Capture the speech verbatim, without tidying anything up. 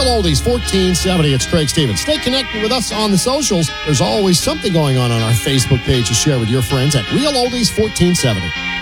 Oldies fourteen seventy. It's Craig Stevens. Stay connected with us on the socials. There's always something going on on our Facebook page to share with your friends at Real Oldies fourteen seventy.